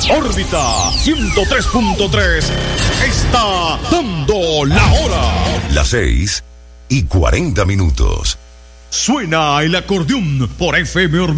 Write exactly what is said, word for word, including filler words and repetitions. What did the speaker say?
Órbita ciento tres punto tres está dando la hora. Las seis y cuarenta minutos. Suena el acordeón por F M Órbita.